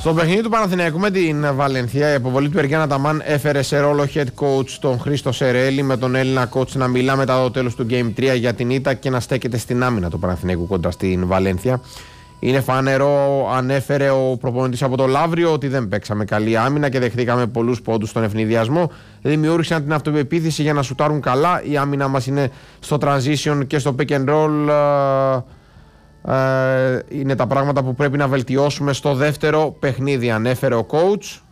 Στο παιχνίδι του Παναθηναϊκού με την Βαλενθία, η αποβολή του Εργιάν Αταμάν έφερε σε ρόλο head coach τον Χρήστο Σερέλη, με τον Έλληνα coach να μιλά μετά το τέλος του Game 3 για την ήττα και να στέκεται στην άμυνα του Παναθηναϊκού κοντά στην Βαλένθια. Είναι φανερό, ανέφερε ο προπονητής από το Λαύριο, ότι δεν παίξαμε καλή άμυνα και δεχτήκαμε πολλούς πόντους στον ευνηδιασμό. Δημιούργησαν την αυτοπεποίθηση για να σουτάρουν καλά. Η άμυνα μας είναι στο transition και στο pick and roll. Είναι τα πράγματα που πρέπει να βελτιώσουμε στο δεύτερο παιχνίδι, ανέφερε ο coach.